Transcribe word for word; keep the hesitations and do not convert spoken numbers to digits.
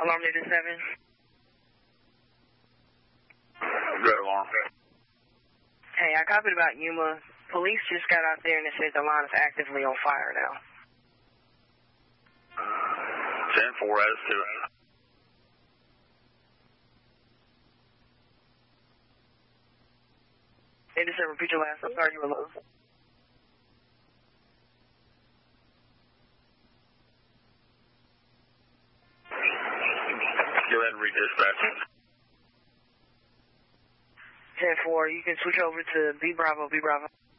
Alarm data seven. Good alarm. Hey, I copied about Yuma. Police just got out there and they said the line is actively on fire now. ten four as to it. Data seven, repeat your last. I'm sorry, you were low. Go ahead and read dispatch. ten four, you can switch over to B Bravo, B Bravo.